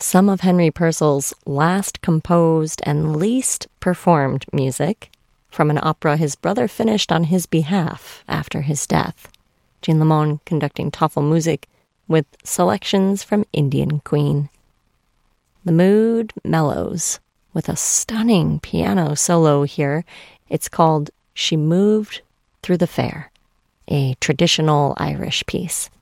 some of Henry Purcell's last composed and least performed music from an opera his brother finished on his behalf after his death. Jean Lamont conducting Tafelmusik with selections from Indian Queen. The mood mellows with a stunning piano solo here. It's called She Moved Through the Fair, a traditional Irish piece.